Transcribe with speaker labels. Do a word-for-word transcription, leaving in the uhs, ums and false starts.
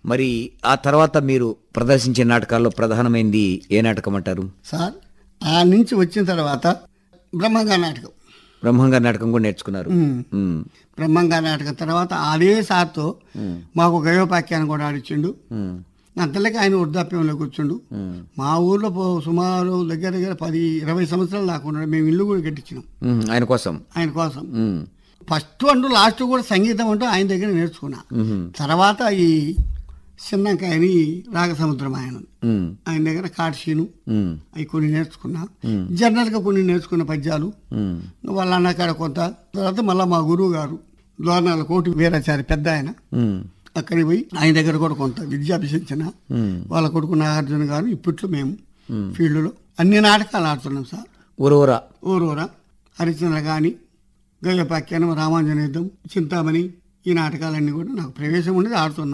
Speaker 1: మరి ఆ తర్వాత మీరు ప్రదర్శించే నాటకాల్లో ప్రధానమైనది ఏ నాటకం అంటారు?
Speaker 2: సార్ ఆ నుంచి వచ్చిన తర్వాత బ్రహ్మంగా నాటకం
Speaker 1: బ్రహ్మంగా నాటకం కూడా నేర్చుకున్నారు.
Speaker 2: ఉమ్.
Speaker 1: ఉమ్,
Speaker 2: బ్రహ్మంగా నాటకం తర్వాత అదే సార్తో
Speaker 1: ఉమ్,
Speaker 2: మాకు గయోపాఖ్యానం కూడా ఆడిచ్చిండు.
Speaker 1: ఉమ్,
Speaker 2: అంతలోకి ఆయన వృద్ధాప్యంలో కూర్చుండు.
Speaker 1: ఉమ్,
Speaker 2: మా ఊర్లో పో- సుమారు దగ్గర దగ్గర పది ఇరవై సంవత్సరాలు దాకా ఉన్నాడు. మేము ఇల్లు కూడా కట్టించినాం
Speaker 1: ఉమ్, ఆయన కోసం.
Speaker 2: ఆయన కోసం.
Speaker 1: ఉమ్,
Speaker 2: ఫస్ట్ అంటూ లాస్ట్ కూడా సంగీతం అంటూ ఆయన దగ్గర నేర్చుకున్నా.
Speaker 1: ఉమ్,
Speaker 2: తర్వాత ఈ చిన్నకాయని రాగసముద్రం ఆయన
Speaker 1: ఉమ్,
Speaker 2: ఆయన దగ్గర కాడ్షీను
Speaker 1: ఉమ్,
Speaker 2: అవి కొన్ని నేర్చుకున్నా.
Speaker 1: ఉమ్,
Speaker 2: జనరల్గా కొన్ని నేర్చుకున్న పద్యాలు
Speaker 1: ఉమ్,
Speaker 2: వాళ్ళ అన్నకాడ కొంత. తర్వాత మళ్ళీ మా గురువు గారు దోర్నాల కోటి వీరాచారి పెద్ద ఆయన,
Speaker 1: ఉమ్,
Speaker 2: అక్కడికి పోయి ఆయన దగ్గర కూడా కొంత విద్య అభ్యసించిన.
Speaker 1: ఉమ్,
Speaker 2: వాళ్ళ కొడుకు నాగార్జున గారు ఇప్పట్లో మేము
Speaker 1: ఉమ్.
Speaker 2: ఫీల్డ్లో అన్ని నాటకాలు ఆడుతున్నాం సార్.
Speaker 1: ఊరూరా.
Speaker 2: ఊరూరా, హరిచంద్ర గాని, గయోపాఖ్యానం, రామాంజన యుద్ధం, చింతామణి, ఈ నాటకాలన్నీ కూడా నాకు ప్రవేశం ఉండేది ఆడుతున్నా.